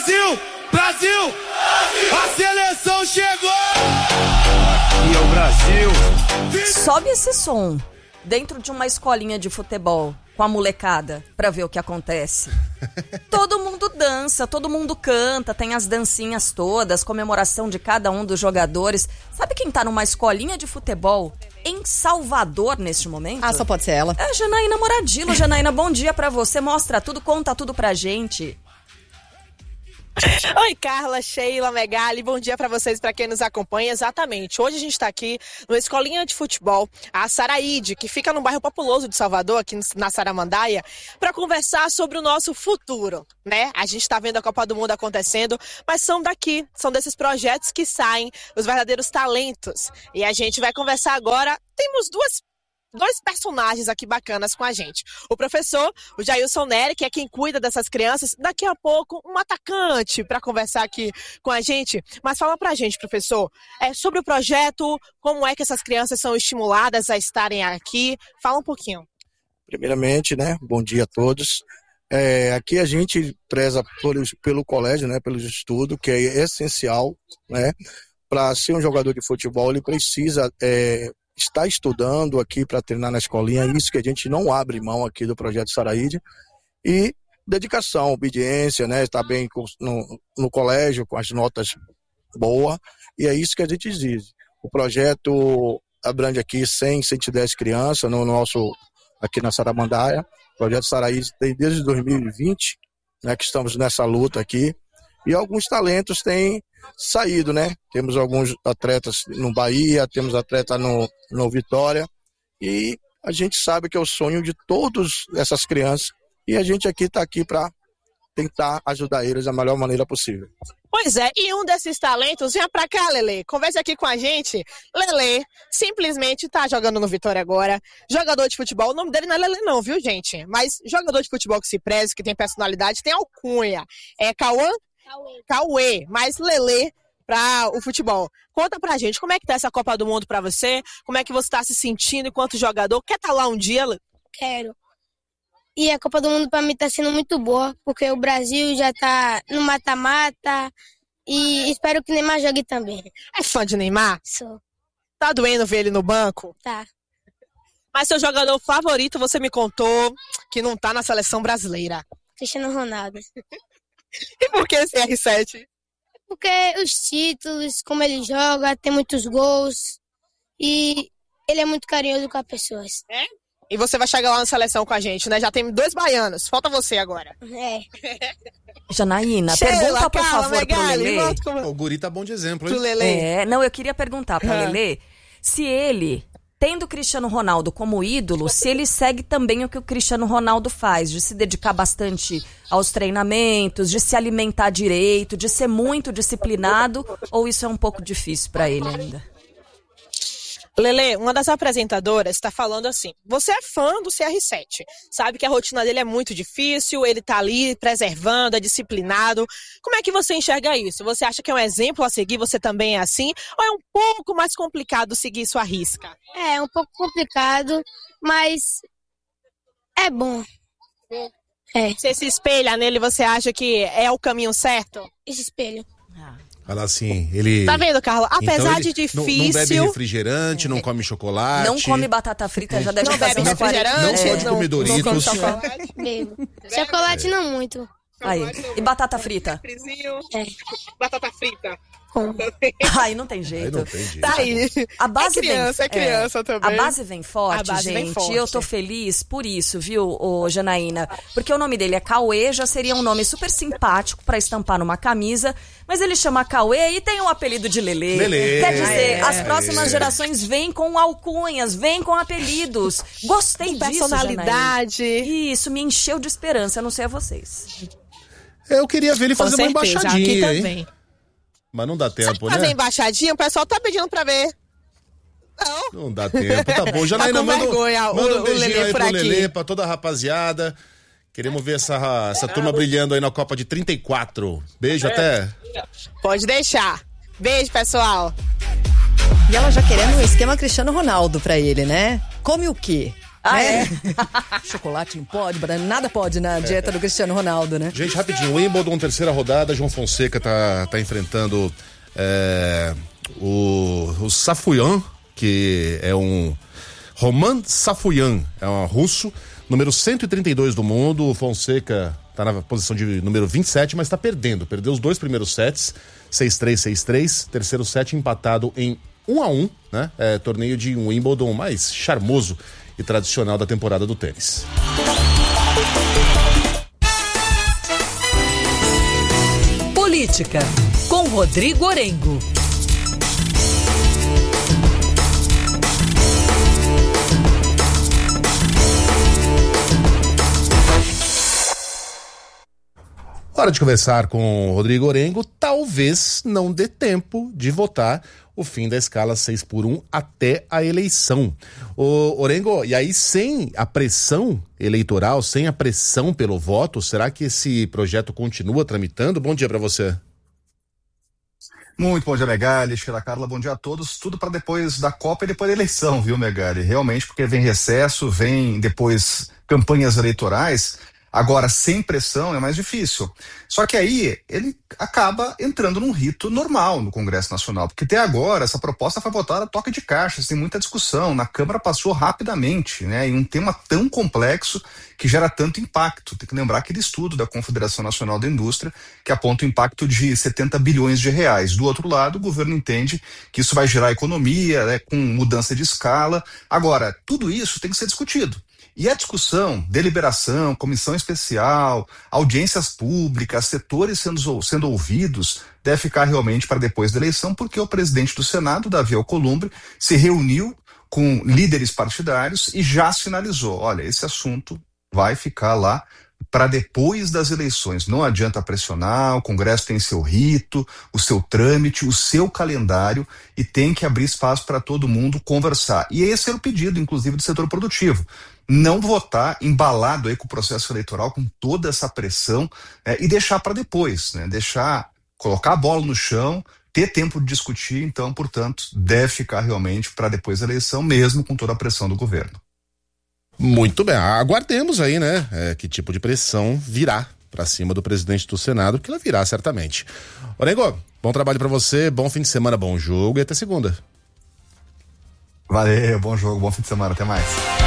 Brasil! Brasil! A seleção chegou! E é o Brasil. Sobe esse som dentro de uma escolinha de futebol com a molecada pra ver o que acontece. Todo mundo dança, todo mundo canta, tem as dancinhas todas, comemoração de cada um dos jogadores. Sabe quem tá numa escolinha de futebol em Salvador neste momento? Ah, só pode ser ela. É a Janaína Moradilo. Janaína, bom dia pra você. Mostra tudo, conta tudo pra gente. Oi, Carla, Sheila, Megali, bom dia pra vocês, pra quem nos acompanha. Exatamente, hoje a gente tá aqui numa escolinha de futebol, a Saraíde, que fica no bairro populoso de Salvador, aqui na Saramandaia, pra conversar sobre o nosso futuro, né? A gente tá vendo a Copa do Mundo acontecendo, mas são daqui, são desses projetos que saem os verdadeiros talentos. E a gente vai conversar agora, temos dois personagens aqui bacanas com a gente. O professor, o Jailson Nery, que é quem cuida dessas crianças. Daqui a pouco, um atacante para conversar aqui com a gente. Mas fala pra gente, professor, sobre o projeto, como é que essas crianças são estimuladas a estarem aqui. Fala um pouquinho. Primeiramente, né, bom dia a todos. Aqui a gente preza pelo colégio, né, pelo estudo, que é essencial, né, para ser um jogador de futebol, ele precisa está estudando aqui para treinar na escolinha, isso que a gente não abre mão aqui do projeto Saraíde, e dedicação, obediência, né, estar bem no colégio, com as notas boas, e é isso que a gente exige. O projeto abrange aqui 110 crianças aqui na Saramandaia. O projeto Saraíde tem desde 2020, né, que estamos nessa luta aqui, e alguns talentos têm saído, né? Temos alguns atletas no Bahia, temos atleta no Vitória, e a gente sabe que é o sonho de todas essas crianças, e a gente está aqui para tentar ajudar eles da melhor maneira possível. Pois é, e um desses talentos, vem pra cá, Lelê, converse aqui com a gente. Lelê simplesmente tá jogando no Vitória agora, jogador de futebol, o nome dele não é Lelê não, viu, gente? Mas jogador de futebol que se preze, que tem personalidade, tem alcunha. É Cauê, mas Lelê para o futebol. Conta pra gente, como é que tá essa Copa do Mundo pra você? Como é que você tá se sentindo enquanto jogador? Quer estar lá um dia, Lelê? Quero. E a Copa do Mundo pra mim tá sendo muito boa, porque o Brasil já tá no mata-mata e espero que o Neymar jogue também. É fã de Neymar? Sou. Tá doendo ver ele no banco? Tá. Mas seu jogador favorito, você me contou que não tá na seleção brasileira. Cristiano Ronaldo. E por que esse R7? Porque os títulos, como ele joga, tem muitos gols e ele é muito carinhoso com as pessoas. É? E você vai chegar lá na seleção com a gente, né? Já tem 2 baianos, falta você agora. Janaína, Sheila, pergunta por Carla, favor pro Megali, Lelê. O guri tá bom de exemplo, hein? Pro Lelê. Não, eu queria perguntar pra Lelê se ele, tendo o Cristiano Ronaldo como ídolo, se ele segue também o que o Cristiano Ronaldo faz, de se dedicar bastante aos treinamentos, de se alimentar direito, de ser muito disciplinado, ou isso é um pouco difícil pra ele ainda? Lelê, uma das apresentadoras está falando assim, você é fã do CR7, sabe que a rotina dele é muito difícil, ele tá ali preservando, é disciplinado. Como é que você enxerga isso? Você acha que é um exemplo a seguir, você também é assim? Ou é um pouco mais complicado seguir sua risca? É um pouco complicado, mas é bom. Você se espelha nele, você acha que é o caminho certo? Esse espelho. Fala assim, ele... Tá vendo, Carla? Apesar então de difícil... Não bebe refrigerante, não come chocolate. Não come batata frita, já deve Não fazer bebe uns 40. refrigerante. Não pode comer Doritos. Não come chocolate. Bebo. Chocolate não muito. Aí. E batata frita? Batata frita. Aí não tem jeito. Aí não tem jeito. Tá aí. A base é criança também. A base vem forte, A base gente. vem forte. E eu tô feliz por isso, viu, Janaína? Porque o nome dele é Cauê, já seria um nome super simpático pra estampar numa camisa, mas ele chama Cauê e tem o apelido de Lelê. Lelê. Quer dizer, as próximas gerações vêm com alcunhas, vêm com apelidos. Gostei disso, personalidade. Janaína. Isso, me encheu de esperança, eu não sei a vocês. Eu queria ver ele fazer uma embaixadinha, aqui hein? também. Mas não dá tempo, Fazer né? embaixadinha, o pessoal tá pedindo pra ver. Não dá tempo. Tá bom, Janaína, com vergonha, manda um o beijinho Lelê aí por pro aqui. Lelê, pra toda a rapaziada. Queremos ver essa turma brilhando aí na Copa de 34. Beijo, até. Pode deixar. Beijo, pessoal. E ela já querendo um esquema Cristiano Ronaldo pra ele, né? Come o quê? Chocolate não pode, nada pode na dieta do Cristiano Ronaldo, né? Gente, rapidinho, Wimbledon, terceira rodada, João Fonseca tá enfrentando o Safuyan, que é um Roman Safuyan, é um russo, número 132 do mundo. O Fonseca tá na posição de número 27, mas tá perdeu os 2 primeiros sets, 6-3, 6-3, terceiro set empatado em 1-1, né? Torneio de Wimbledon mais charmoso e tradicional da temporada do tênis. Política, com Rodrigo Orengo. Hora de conversar com o Rodrigo Orengo. Talvez não dê tempo de votar o fim da escala 6x1 até a eleição. O Orengo, e aí sem a pressão eleitoral, sem a pressão pelo voto, será que esse projeto continua tramitando? Bom dia para você. Muito bom dia, Megali, Sheila Carla, bom dia a todos. Tudo para depois da Copa e depois da eleição, viu, Megali? Realmente, porque vem recesso, vem depois campanhas eleitorais. Agora, sem pressão é mais difícil. Só que aí ele acaba entrando num rito normal no Congresso Nacional, porque até agora essa proposta foi votada a toque de caixa, tem muita discussão, na Câmara passou rapidamente, né? E um tema tão complexo que gera tanto impacto. Tem que lembrar aquele estudo da Confederação Nacional da Indústria que aponta o impacto de 70 bilhões de reais. Do outro lado, o governo entende que isso vai gerar economia, né, com mudança de escala. Agora, tudo isso tem que ser discutido. E a discussão, deliberação, comissão especial, audiências públicas, setores sendo ouvidos, deve ficar realmente para depois da eleição, porque o presidente do Senado, Davi Alcolumbre, se reuniu com líderes partidários e já sinalizou, olha, esse assunto vai ficar lá para depois das eleições. Não adianta pressionar, o Congresso tem seu rito, o seu trâmite, o seu calendário e tem que abrir espaço para todo mundo conversar. E esse era o pedido, inclusive, do setor produtivo. Não votar embalado aí com o processo eleitoral, com toda essa pressão, e deixar para depois, né? Colocar a bola no chão, ter tempo de discutir, então, portanto, deve ficar realmente para depois da eleição, mesmo com toda a pressão do governo. Muito bem, aguardemos aí, né, que tipo de pressão virá para cima do presidente do Senado, porque ela virá certamente. Orengo, bom trabalho para você, bom fim de semana, bom jogo e até segunda. Valeu, bom jogo, bom fim de semana, até mais.